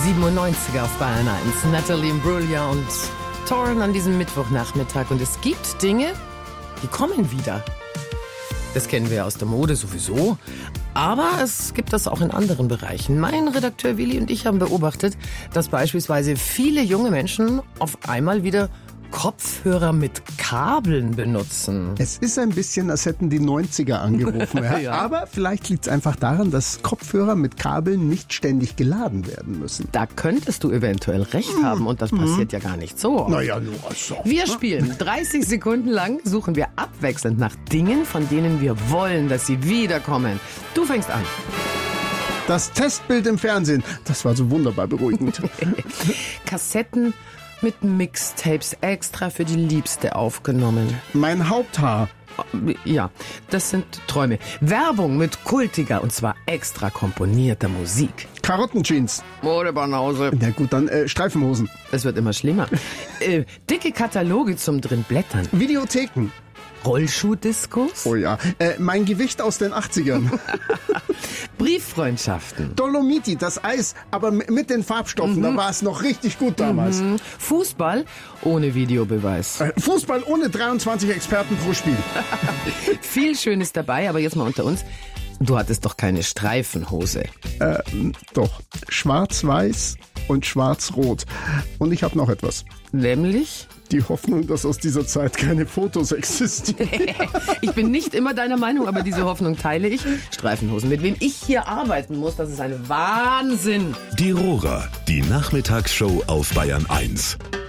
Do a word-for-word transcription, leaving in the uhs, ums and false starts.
siebenundneunziger auf Bayern eins. Natalie Imbruglia und Torn an diesem Mittwochnachmittag. Und es gibt Dinge, die kommen wieder. Das kennen wir ja aus der Mode sowieso. Aber es gibt das auch in anderen Bereichen. Mein Redakteur Willi und ich haben beobachtet, dass beispielsweise viele junge Menschen auf einmal wieder Kopfhörer mit Kabeln benutzen. Es ist ein bisschen, als hätten die neunziger angerufen. Ja. Ja. Aber vielleicht liegt es einfach daran, dass Kopfhörer mit Kabeln nicht ständig geladen werden müssen. Da könntest du eventuell recht haben und das passiert ja gar nicht so. Naja, nur so. Wir spielen dreißig Sekunden lang, suchen wir abwechselnd nach Dingen, von denen wir wollen, dass sie wiederkommen. Du fängst an. Das Testbild im Fernsehen, das war so wunderbar beruhigend. Kassetten mit Mixtapes extra für die Liebste aufgenommen. Mein Haupthaar. Ja, das sind Träume. Werbung mit kultiger und zwar extra komponierter Musik. Karottenjeans. Modebanause. Na gut, dann äh, Streifenhosen. Es wird immer schlimmer. äh, dicke Kataloge zum drin Blättern. Videotheken. Rollschuh-Diskos. Oh ja. Äh, mein Gewicht aus den achtzigern. Brieffreundschaften. Dolomiti, das Eis, aber m- mit den Farbstoffen, mhm. da war es noch richtig gut damals. Mhm. Fußball ohne Videobeweis. Äh, Fußball ohne dreiundzwanzig Experten pro Spiel. Viel Schönes dabei, aber jetzt mal unter uns. Du hattest doch keine Streifenhose. Äh, doch. Schwarz-Weiß und Schwarz-Rot. Und ich habe noch etwas. Nämlich? Die Hoffnung, dass aus dieser Zeit keine Fotos existieren. Ich bin nicht immer deiner Meinung, aber diese Hoffnung teile ich. Streifenhosen, mit wem ich hier arbeiten muss, das ist ein Wahnsinn. Die Rohrer, die Nachmittagsshow auf Bayern eins.